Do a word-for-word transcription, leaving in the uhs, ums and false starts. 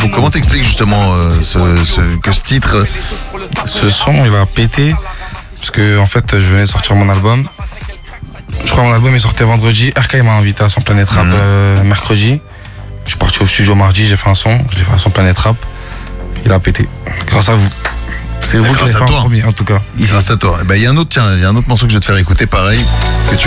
Comment t'expliques justement euh, ce, ce, que ce titre... Ce son, il va péter. Parce que, en fait, je venais de sortir mon album. Je crois que mon album est sorti vendredi. R K m'a invité à son Planète Rap mmh. euh, mercredi. Je suis parti au studio mardi, j'ai fait un son. J'ai fait un son Planète Rap. Il a pété. Grâce à vous. C'est vous qui l'avez fait en premier, en tout cas. Grâce à toi. Il ben, y a un autre, tiens, il y a un autre morceau que je vais te faire écouter, pareil, que tu